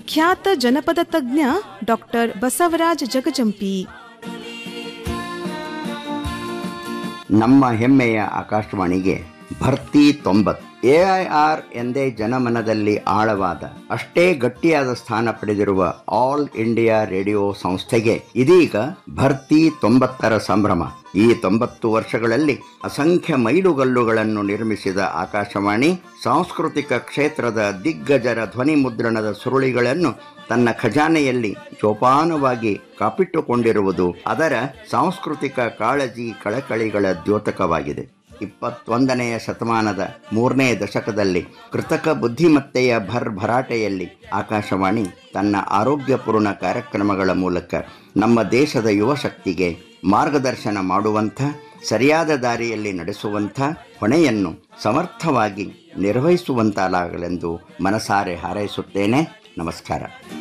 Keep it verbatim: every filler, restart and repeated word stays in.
ಖ್ಯಾತ ಜನಪದ ತಜ್ಞ ಡಾಕ್ಟರ್ ಬಸವರಾಜ ಜಗಜಂಪಿ. ನಮ್ಮ ಹೆಮ್ಮೆಯ ಆಕಾಶವಾಣಿಗೆ ಭರ್ತಿ ತೊಂಬತ್ತು. ಎ ಐ ಆರ್ ಎಂದೇ ಜನಮನದಲ್ಲಿ ಆಳವಾದ ಅಷ್ಟೇ ಗಟ್ಟಿಯಾದ ಸ್ಥಾನ ಪಡೆದಿರುವ ಆಲ್ ಇಂಡಿಯಾ ರೇಡಿಯೋ ಸಂಸ್ಥೆಗೆ ಇದೀಗ ಭರ್ತಿ ತೊಂಬತ್ತರ ಸಂಭ್ರಮ. ಈ ತೊಂಬತ್ತು ವರ್ಷಗಳಲ್ಲಿ ಅಸಂಖ್ಯ ಮೈಲುಗಲ್ಲುಗಳನ್ನು ನಿರ್ಮಿಸಿದ ಆಕಾಶವಾಣಿ ಸಾಂಸ್ಕೃತಿಕ ಕ್ಷೇತ್ರದ ದಿಗ್ಗಜರ ಧ್ವನಿ ಮುದ್ರಣದ ಸುರುಳಿಗಳನ್ನು ತನ್ನ ಖಜಾನೆಯಲ್ಲಿ ಜೋಪಾನವಾಗಿ ಕಾಪಿಟ್ಟುಕೊಂಡಿರುವುದು ಅದರ ಸಾಂಸ್ಕೃತಿಕ ಕಾಳಜಿ ಕಳಕಳಿಗಳ ದ್ಯೋತಕವಾಗಿದೆ. ಇಪ್ಪತ್ತೊಂದನೆಯ ಶತಮಾನದ ಮೂರನೇ ದಶಕದಲ್ಲಿ ಕೃತಕ ಬುದ್ಧಿಮತ್ತೆಯ ಭರ್ಭರಾಟೆಯಲ್ಲಿ ಆಕಾಶವಾಣಿ ತನ್ನ ಆರೋಗ್ಯಪೂರ್ಣ ಕಾರ್ಯಕ್ರಮಗಳ ಮೂಲಕ ನಮ್ಮ ದೇಶದ ಯುವ ಶಕ್ತಿಗೆ ಮಾರ್ಗದರ್ಶನ ಮಾಡುವಂಥ, ಸರಿಯಾದ ದಾರಿಯಲ್ಲಿ ನಡೆಸುವಂಥ ಹೊಣೆಯನ್ನು ಸಮರ್ಥವಾಗಿ ನಿರ್ವಹಿಸುವಂತಾಗಲೆಂದು ಮನಸಾರೆ ಹಾರೈಸುತ್ತೇನೆ. ನಮಸ್ಕಾರ.